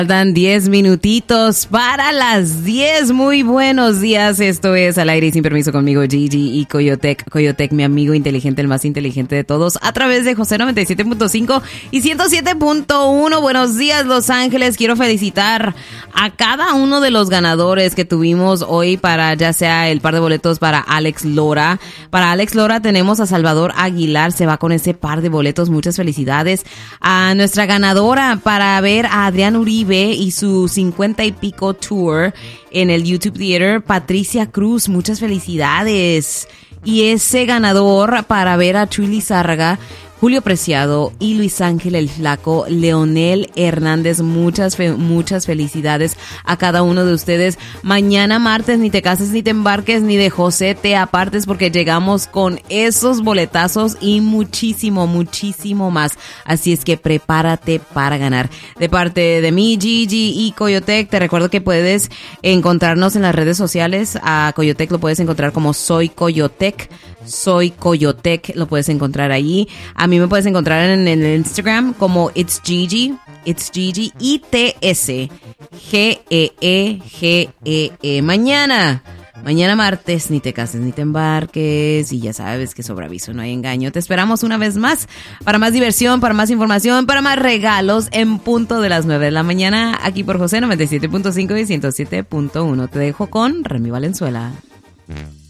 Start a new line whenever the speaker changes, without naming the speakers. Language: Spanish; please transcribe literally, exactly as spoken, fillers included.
Faltan diez minutitos para las diez. Muy buenos días. Esto es Al Aire y Sin Permiso conmigo, Gigi y Coyotec. Coyotec, mi amigo inteligente, el más inteligente de todos, a través de José noventa y siete punto cinco y ciento siete punto uno. Buenos días, Los Ángeles. Quiero felicitar a cada uno de los ganadores que tuvimos hoy para ya sea el par de boletos para Alex Lora. Para Alex Lora tenemos a Salvador Aguilar. Se va con ese par de boletos. Muchas felicidades. A nuestra ganadora para ver a Adrián Uribe y su cincuenta y pico tour en el YouTube Theater, Patricia Cruz, muchas felicidades. Y ese ganador para ver a Chuy Lizárraga, Julio Preciado y Luis Ángel el Flaco, Leonel Hernández, muchas, fe- muchas felicidades a cada uno de ustedes. Mañana martes ni te cases ni te embarques ni de José te apartes porque llegamos con esos boletazos y muchísimo, muchísimo más. Así es que prepárate para ganar. De parte de mí, Gigi y Coyotec, te recuerdo que puedes encontrarnos en las redes sociales. A Coyotec lo puedes encontrar como Soy Coyotec. Soy Coyotec, lo puedes encontrar ahí. A mí me puedes encontrar en el Instagram como It's Gigi, It's Gigi, I T S G E E G E E. Mañana, mañana martes, ni te cases ni te embarques. Y ya sabes que sobre aviso no hay engaño. Te esperamos una vez más para más diversión, para más información, para más regalos en punto de las nueve de la mañana. Aquí por José noventa y siete punto cinco y ciento siete punto uno. Te dejo con Remy Valenzuela.